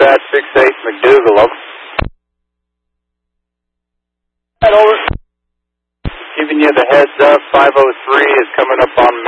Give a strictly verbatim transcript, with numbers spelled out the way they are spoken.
Dispatch six eight McDougal, over. Over. Giving you the heads up, five oh three is coming up on